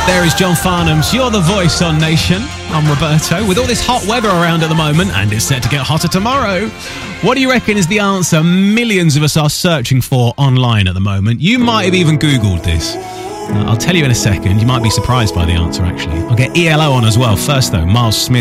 There is John Farnham's You're the Voice on Nation. I'm Roberto. With all this hot weather around at the moment, and it's set to get hotter tomorrow, what do you reckon is the answer millions of us are searching for online at the moment? You might have even Googled this. I'll tell you in a second. You might be surprised by the answer, actually. I'll get ELO on as well. First, though, Miles Smith.